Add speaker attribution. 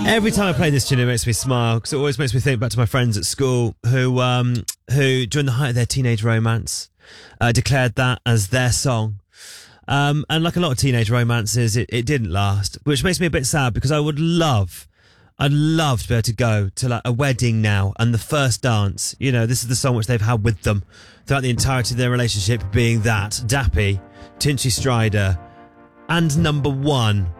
Speaker 1: Every time I play this tune, it makes me smile because it always makes me think back to my friends at school who during the height of their teenage romance, declared that as their song. And like a lot of teenage romances, it didn't last, which makes me a bit sad because I'd love to be able to go to like a wedding now and the first dance. You know, this is the song which they've had with them throughout the entirety of their relationship, being that Dappy, Tinchy Stryder, and number one